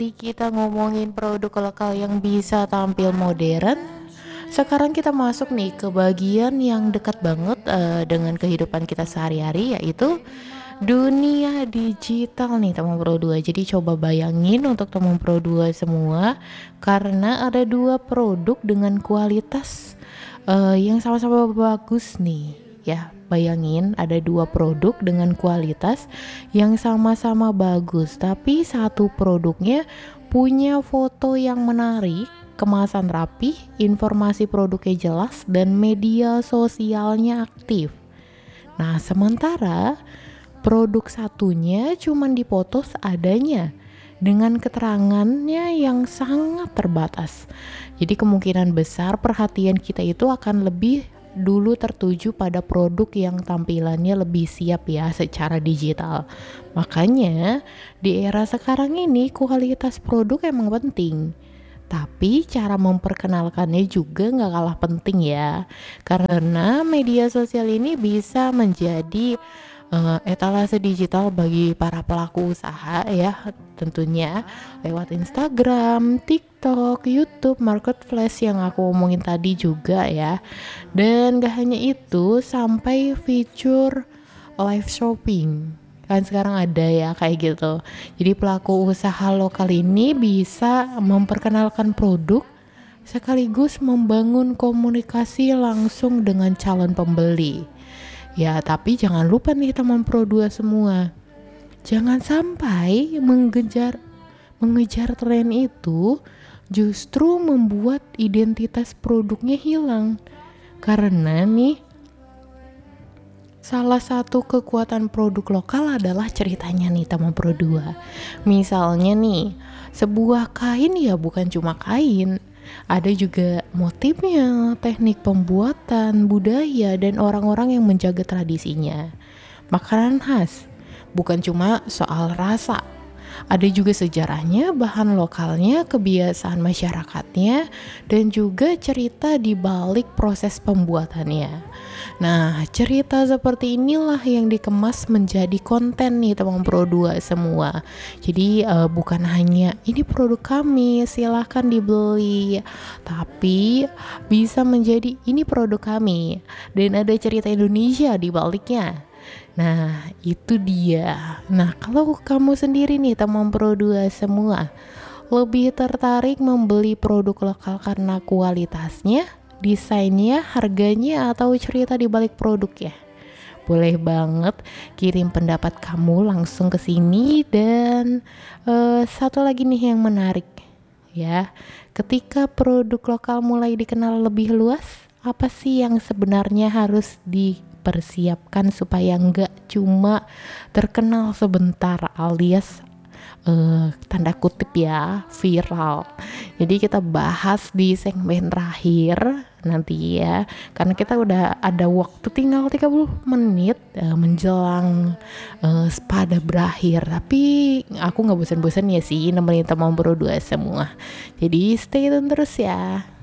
Kita ngomongin produk lokal yang bisa tampil modern, sekarang kita masuk nih ke bagian yang dekat banget dengan kehidupan kita sehari-hari, yaitu dunia digital nih teman Pro 2. Jadi coba bayangin untuk teman Pro 2 semua, karena ada dua produk dengan kualitas yang sama-sama bagus nih ya. Bayangin ada dua produk dengan kualitas yang sama-sama bagus, tapi satu produknya punya foto yang menarik, kemasan rapi, informasi produknya jelas, dan media sosialnya aktif. Nah, sementara produk satunya cuman dipoto seadanya dengan keterangannya yang sangat terbatas. Jadi kemungkinan besar perhatian kita itu akan lebih dulu tertuju pada produk yang tampilannya lebih siap ya secara digital. Makanya di era sekarang ini kualitas produk emang penting. Tapi cara memperkenalkannya juga nggak kalah penting ya. Karena media sosial ini bisa menjadi etalase digital bagi para pelaku usaha ya, tentunya lewat Instagram, TikTok, YouTube, Marketplace yang aku omongin tadi juga ya. Dan gak hanya itu, sampai fitur live shopping kan sekarang ada ya kayak gitu. Jadi pelaku usaha lokal ini bisa memperkenalkan produk sekaligus membangun komunikasi langsung dengan calon pembeli. Ya, tapi jangan lupa nih teman Pro 2 semua. Jangan sampai mengejar tren itu justru membuat identitas produknya hilang. Karena nih salah satu kekuatan produk lokal adalah ceritanya nih teman Pro 2. Misalnya nih, sebuah kain ya bukan cuma kain, ada juga motifnya, teknik pembuatan, budaya, dan orang-orang yang menjaga tradisinya. Makanan khas, bukan cuma soal rasa. Ada juga sejarahnya, bahan lokalnya, kebiasaan masyarakatnya, dan juga cerita di balik proses pembuatannya. Nah, cerita seperti inilah yang dikemas menjadi konten nih teman Pro 2 semua. Jadi bukan hanya ini produk kami, silahkan dibeli, tapi bisa menjadi ini produk kami dan ada cerita Indonesia di baliknya. Nah, itu dia. Nah, kalau kamu sendiri nih teman Pro 2 semua, lebih tertarik membeli produk lokal karena kualitasnya, desainnya, harganya, atau cerita di balik produknya? Boleh banget kirim pendapat kamu langsung ke sini. Dan satu lagi nih yang menarik ya, ketika produk lokal mulai dikenal lebih luas, apa sih yang sebenarnya harus dipersiapkan supaya nggak cuma terkenal sebentar alias tanda kutip ya viral. Jadi kita bahas di segmen terakhir nanti ya, karena kita udah ada waktu tinggal 30 menit menjelang pada berakhir. Tapi aku nggak bosan-bosan ya sih nemenin teman Pro 2 semua. Jadi stay tune terus ya.